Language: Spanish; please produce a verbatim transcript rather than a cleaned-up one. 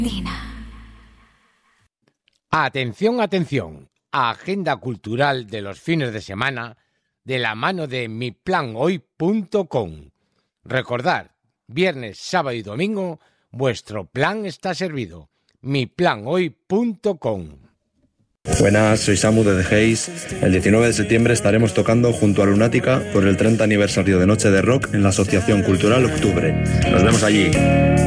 Atención, atención. Agenda cultural de los fines de semana de la mano de mi plan hoy punto com. Recordad, viernes, sábado y domingo, vuestro plan está servido. mi plan hoy punto com. Buenas, soy Samu de The Haze. El diecinueve de septiembre estaremos tocando junto a Lunática por el treinta aniversario de Noche de Rock en la Asociación Cultural Octubre. Nos vemos allí.